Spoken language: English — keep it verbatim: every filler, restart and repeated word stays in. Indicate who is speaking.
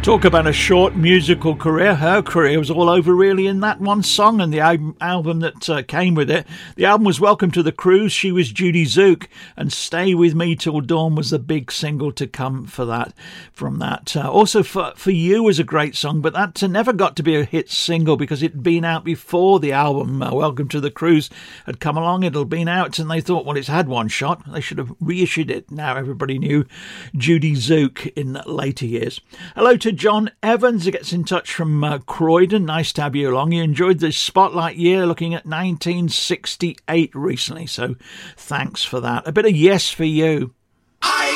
Speaker 1: Talk about a short musical career. Her career was all over really in that one song and the al- album that uh, came with it. The album was Welcome to the Cruise. She was Judy Zook, and Stay With Me Till Dawn was the big single to come for that. From that, uh, also for for You was a great song, but that uh, never got to be a hit single because it'd been out before the album uh, Welcome to the Cruise had come along. It'd been out, and they thought, well, it's had one shot. They should have reissued it. Now everybody knew Judy Zook in later years. Hello to John Evans, who gets in touch from uh, Croydon. Nice to have you along. You enjoyed the Spotlight year, looking at nineteen sixty-eight recently, so thanks for that. A bit of Yes for You.